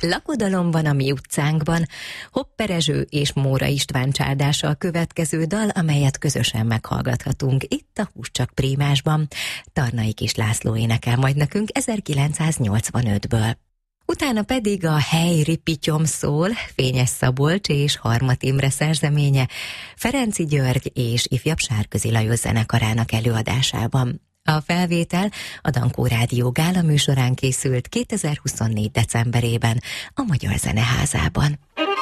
Lakodalom van a mi utcánkban, Hopper Ezső és Móra István csádása a következő dal, amelyet közösen meghallgathatunk itt a Húscsak Prímásban. Tarnai Kis László énekel majd nekünk 1985-ből. Utána pedig a Hely Ripityom szól, Fényes Szabolcs és Harmat Imre szerzeménye, Ferenczy György és Ifjabb Sárközi Lajos zenekarának előadásában. A felvétel a Dankó Rádió gála műsorán készült 2024. decemberében a Magyar Zeneházában.